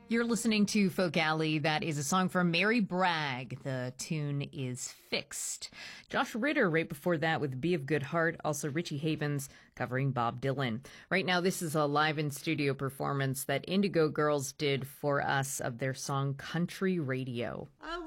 You're listening to Folk Alley. That is a song from Mary Bragg. The tune is Fixed. Josh Ritter right before that with Be of Good Heart. Also Richie Havens covering Bob Dylan. Right now, this is a live in studio performance that Indigo Girls did for us of their song Country Radio. I